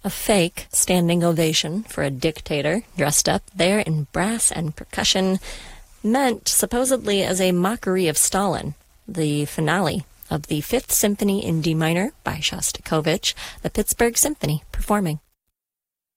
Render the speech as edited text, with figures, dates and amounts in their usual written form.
A fake standing ovation for a dictator dressed up there in brass and percussion, meant supposedly as a mockery of Stalin. The finale of the Fifth Symphony in D minor by Shostakovich, the Pittsburgh Symphony performing.